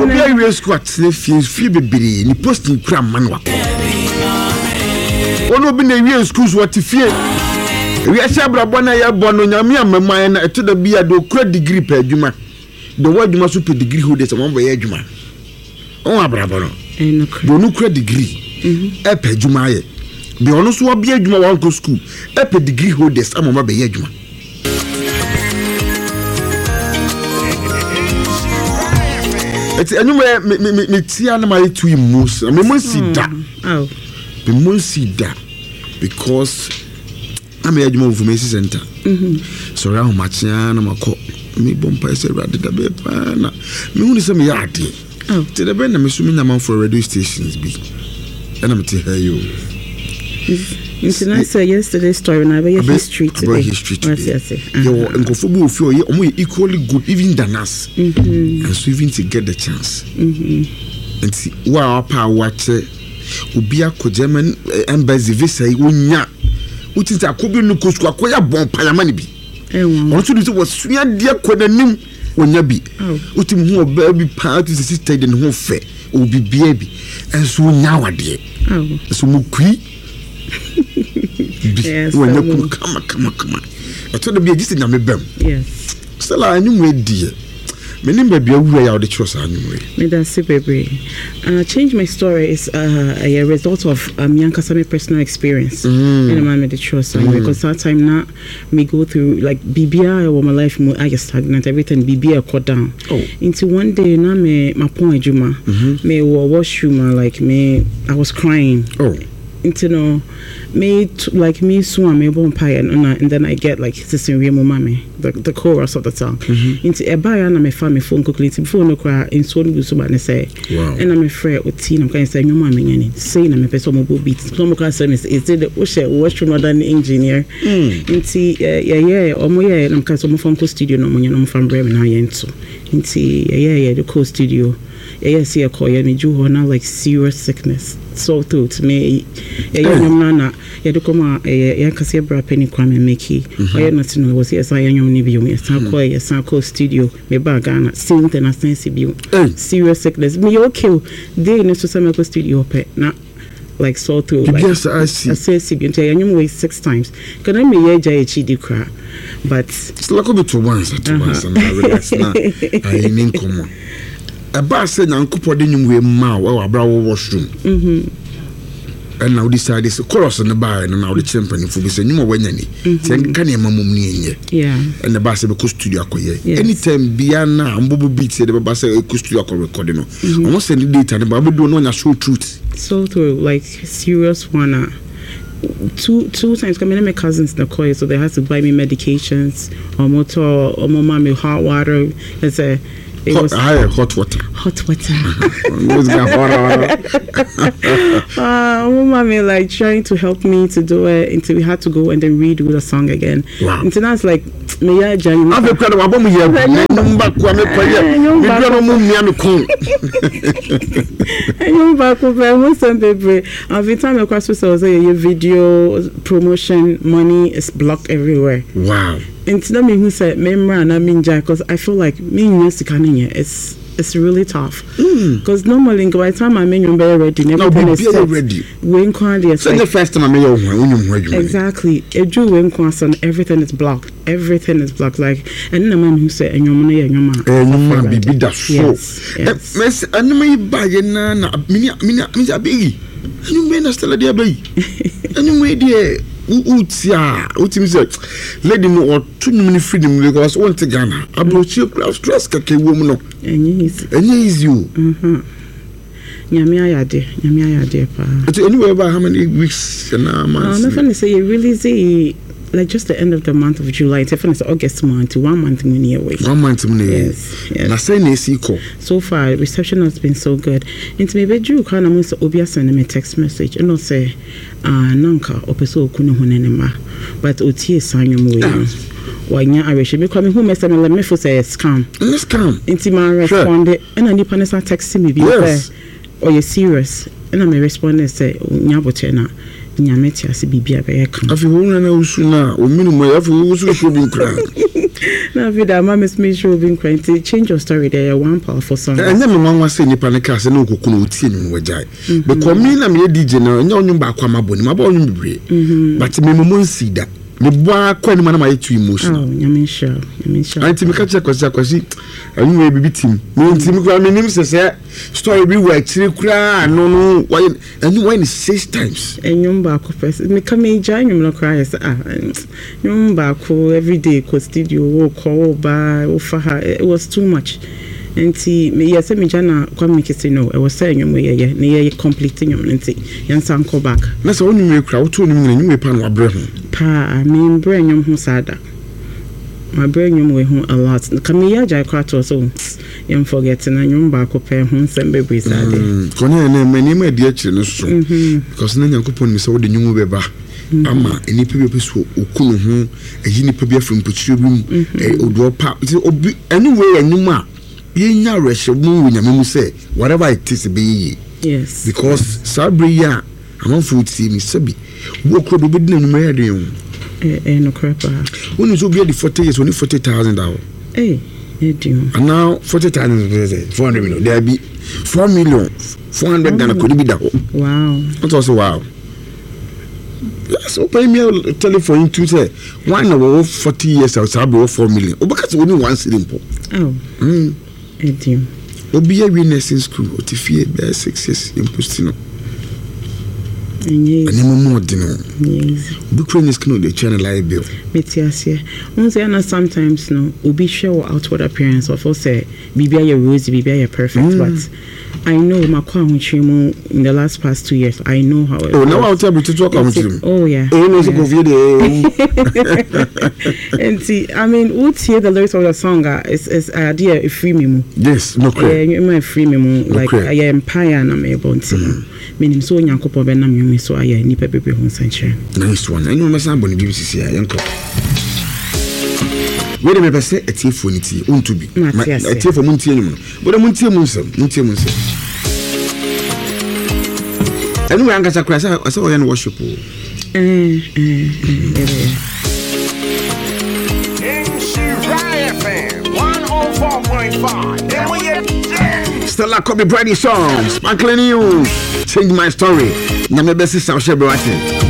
Obi we squat fee bebre ni posting kra manwa. Ono bi na we schools what fie. We ashabra bona ya bono nyame amman na eto da bia do kra degree per adwuma. The word adwuma so per degree holders am boy adwuma. On abrabo no. Do no kra degree. E per adwuma ye. Be ono so obi adwuma wan go school. E per degree holders am boy adwuma. It's anyway me tia na my two mus. Me must see that. Oh. Me must see that because I'm a judge of Messi Center. So around Machina, Mako, me bompa say rather the paper. Na me only say me yadi. Oh, to the bend I'm assuming I'm for radio stations be. And I'm to hear you. International yesterday's story now about history today. About history today. Your uncomfortable feel you are equally good even than us. And so even to get the chance. And see wow power watch Ubia Kojeman embassy visa wonya. Uti ta ko bi no kosu akoya bon payamani bi. Onto do was sua dia konanim wonya bi. Uti mu oba bi pa to sister de ho fe obi bia bi. Enso wonya wade. So mu kui. Yes. Wonya ku kama. Eto de bi gisi na mebam. Yes. So la anyu we die. Menim baby awura ya de chosa anyu we. Me da super brave. Change my story is a result of Yankasame personal experience. And I'm at the chosa because that time now me go through like BBI or my life I get stagnant everything BBI cut down. Into one day now my point juma me washroom like me I was crying. Into no me like me swam me bonfire and then I get like sister Remo Mami the chorus of the song into a buy and my family phone quickly before no cry in so good so bad say and I'm afraid with teen I'm kind of saying your mommy and saying I'm a person mobile beat some can say is it the washroom modern engineer into yeah or more yeah I'm kind of phone studio no money no from Bremen now into the co studio see a call me do now like serious sickness so through to me nana ya do come ya kase bra penny kwame meki or not know was yes I am ni bi me san call studio me ba Ghana same thing as sensible serious sickness me okay dey in so some studio pe na like so through like yes I see I say sibi until you wait 6 times can I me ya HD cra but it's like a bit to once and I relax now I in common about said Uncle Podin we ma our brow washroom. And now decide this chorus on the bar and now the champion for this new when any. Can you mamma yeah. And the bass of a studio acquire. Anytime Biana and Bobo beats the bass of a studio recording. Almost any data and Babu don't know show truth. So through like serious one. Two times coming in my cousins in the coil, so they have to buy me medications or motor or mommy hot water. It's a hot water. Mommy like trying to help me to do it until we had to go and then redo the song again. Wow. Until now it's like me ya Jan. I'm the kind of abom here. Number kwame kwaye. Me do no mum me kon. And back over most of the every time I cross so say your video promotion money is blocked everywhere. Wow. And to me who said memra and I mean because I feel like me music it's really tough because normally by the time I mean you're very ready everything is set ready when quality so the first time I mean exactly it do when and everything is blocked like and the man who said and your money be that so mess and me buy na me baby you may not still there baby anyway there Utim said, lady no or 2 minutes freedom because one to Ghana. I brought you stress kake woman. And you. Nyamia yade pa. But anyway, about how many weeks and months? Nothing say you really say like just the end of the month of July. It's definitely August month, 1 month money away. 1 month money. Yes. Na say na siko. So far, reception has been so good. Into me bedroom, kind of most obvious send me text message and not say, nanka opeso okunu hunenema, but otie sanyo muwe. Wanya areshe me come home message me for say scam. Scam. Into my responded and I need to text me because or you serious and I may respond and say nyabochena. Nyameti asi bibia be kan. Afi wona na usuna o minimum afi wo so problem kra. Now, Vida, Mama's me show being cranky. Change your story there. One powerful song. And then my mama say, Nipa Nicas and no cocoa tea in Wajai. Because me, I'm a DJ now, and you're back on my body, my body, but me won't see that. The boy, quite man, my too emotional. Oh, you mean sure. I think we catch a question. And you may be beating. Me, Tim, my name says, story be work, cry, no, why, and you went 6 times. And you back person, me come in, join you, no cry. You back every day, cause studio walk all by, offer her. It was too much. And see, me, yes, me, Jana, come make it say no. I was saying, you may, near completing your nancy, and some go back. That's only me crowd to him, and you may pan what breath. Pa, I mean, bring you home sada. My brain you way home a lot. Come here, Jai Crato, so you're forgetting, and you're back up here, home, send baby. Connie, my name, my dear children, because then you could put me so the new baby. Ama, any people who could home, a unipedia from Puchubum, a drop out. Anyway, and you ma, you know, Russia, moon, when you say, whatever it is, be. Yes. Because Sabria, I'm on food, see me, Sabi. What could be done in Marion? No crap. When you get the 40 years, only $40,000. Hey, and now 40,000, 400 million. There be 4 million, 400 Ghana could be that. Wow. That's also wow. Yes, open me a telephone to say 1 over 40 years, I'll have 4 million. Oh, because only one simple. Oh, Eddie. Obi a witness in school, or to fear bear 6 years in Pustino. Yes. And more dinner. Yes. Ukraine is the channel live bill. Metiasia. Once I know sometimes no, will be show outward appearance of us say, Bibia your rosy, Bibia your perfect, but I know my car in the last past 2 years. I know how it now I'll tell you to talk about him. Oh, yeah. And see, I mean, what's here the lyrics of the song is idea a free memo. Yes, no crap. My free memo, like I am pie and I'm able to. Meaning so young couple Benam you so I need a baby home sunshine. Nice one. I know my son when BBC uncle. Wait a minute, say a tea for nity, to be. A tea for Muntian. But a Muntian Muntian. Anyway, I'm going to crash. I saw you worship. Stella Kobe Brady song, sparkling you. Change my story. Now my best is South Shebra.